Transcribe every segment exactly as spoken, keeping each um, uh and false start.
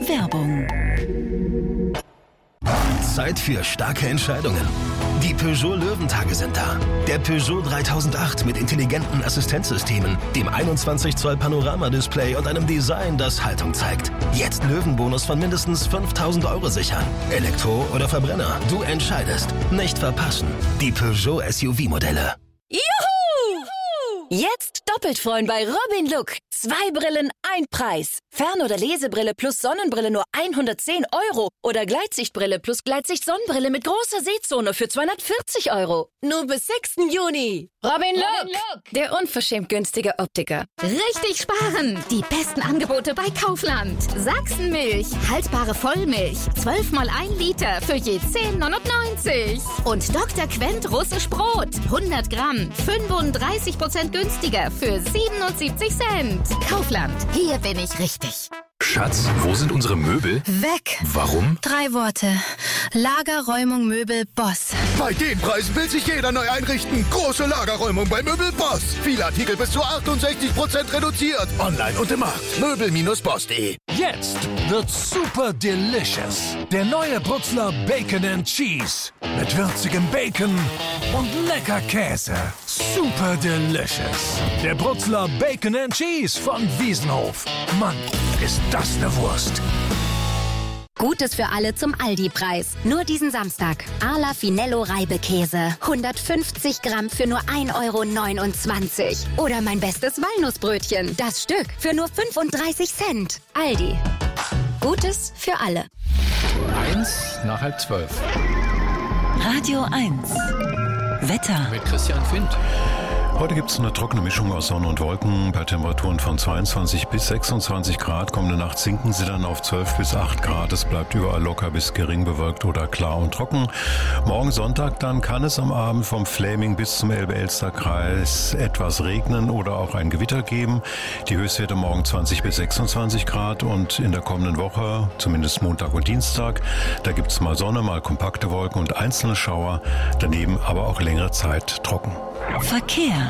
Werbung. Zeit für starke Entscheidungen. Die Peugeot Löwentage sind da. Der Peugeot dreitausendacht mit intelligenten Assistenzsystemen, dem einundzwanzig Zoll Panoramadisplay und einem Design, das Haltung zeigt. Jetzt Löwenbonus von mindestens fünftausend Euro sichern. Elektro oder Verbrenner, du entscheidest. Nicht verpassen. Die Peugeot S U V-Modelle. Juhu! Jetzt doppelt freuen bei Robin Look. Zwei Brillen, ein Preis. Fern- oder Lesebrille plus Sonnenbrille nur hundertzehn Euro. Oder Gleitsichtbrille plus Gleitsicht-Sonnenbrille mit großer Sehzone für zweihundertvierzig Euro. Nur bis sechsten Juni. Robin Look, Robin Look, der unverschämt günstige Optiker. Richtig sparen! Die besten Angebote bei Kaufland. Sachsenmilch, haltbare Vollmilch, zwölf mal ein Liter für je zehn neunundneunzig. Und Doktor Quent russisch Brot, hundert Gramm, fünfunddreißig Prozent günstiger für siebenundsiebzig Cent. Kaufland, hier bin ich richtig. Schatz, wo sind unsere Möbel? Weg. Warum? Drei Worte. Lagerräumung Möbel Boss. Bei den Preisen will sich jeder neu einrichten. Große Lagerräumung bei Möbel Boss. Viele Artikel bis zu achtundsechzig Prozent reduziert. Online und im Markt. Möbel Bindestrich boss punkt de. Jetzt wird super delicious. Der neue Brutzler Bacon and Cheese. Mit würzigem Bacon und lecker Käse. Super delicious. Der Brutzler Bacon and Cheese von Wiesenhof. Mann, ist das eine Wurst. Gutes für alle zum Aldi-Preis. Nur diesen Samstag. Arla Finello Reibekäse. hundertfünfzig Gramm für nur ein Euro neunundzwanzig. Oder mein bestes Walnussbrötchen. Das Stück für nur fünfunddreißig Cent. Aldi. Gutes für alle. Eins nach halb zwölf. Radio eins. Wetter. Mit Christian Findt. Heute gibt es eine trockene Mischung aus Sonne und Wolken. Bei Temperaturen von zweiundzwanzig bis sechsundzwanzig Grad. Kommende Nacht sinken sie dann auf zwölf bis acht Grad. Es bleibt überall locker bis gering bewölkt oder klar und trocken. Morgen Sonntag dann kann es am Abend vom Fläming bis zum Elbe-Elster-Kreis etwas regnen oder auch ein Gewitter geben. Die Höchstwerte morgen zwanzig bis sechsundzwanzig Grad. Und in der kommenden Woche, zumindest Montag und Dienstag, da gibt es mal Sonne, mal kompakte Wolken und einzelne Schauer. Daneben aber auch längere Zeit trocken. Verkehr.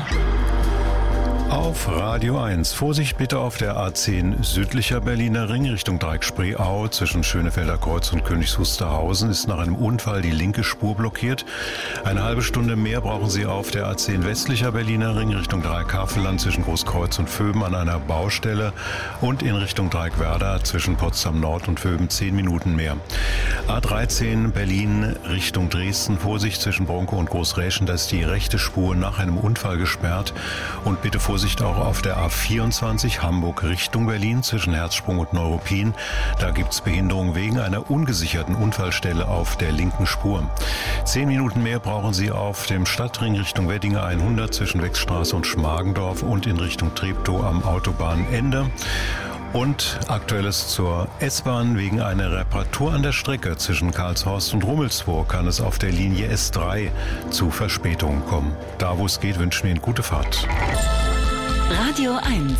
Auf Radio eins. Vorsicht bitte auf der A zehn südlicher Berliner Ring Richtung Dreieck-Spreeau. Zwischen Schönefelder Kreuz und Königs Wusterhausen ist nach einem Unfall die linke Spur blockiert. Eine halbe Stunde mehr brauchen Sie auf der A zehn westlicher Berliner Ring Richtung Dreieck-Havelland zwischen Großkreuz und Vöben an einer Baustelle und in Richtung Dreieck-Werder zwischen Potsdam Nord und Vöben zehn Minuten mehr. A dreizehn Berlin Richtung Dresden. Vorsicht zwischen Bronkow und Großräschen. Da ist die rechte Spur nach einem Unfall gesperrt. Und bitte Vorsicht Vorsicht auch auf der A vierundzwanzig Hamburg Richtung Berlin zwischen Herzsprung und Neuruppin. Da gibt es Behinderung wegen einer ungesicherten Unfallstelle auf der linken Spur. Zehn Minuten mehr brauchen Sie auf dem Stadtring Richtung Weddinger hundert zwischen Wechsstraße und Schmargendorf und in Richtung Treptow am Autobahnende. Und Aktuelles zur S-Bahn. Wegen einer Reparatur an der Strecke zwischen Karlshorst und Rummelsburg kann es auf der Linie S drei zu Verspätungen kommen. Da, wo es geht, wünschen wir Ihnen gute Fahrt. Radio eins.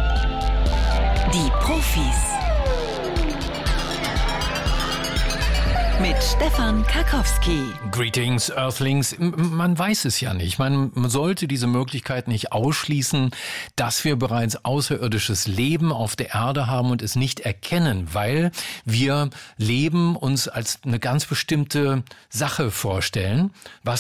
Die Profis. Mit Stefan Karkowski. Greetings, Earthlings. Man weiß es ja nicht. Man sollte diese Möglichkeit nicht ausschließen, dass wir bereits außerirdisches Leben auf der Erde haben und es nicht erkennen, weil wir Leben uns als eine ganz bestimmte Sache vorstellen, was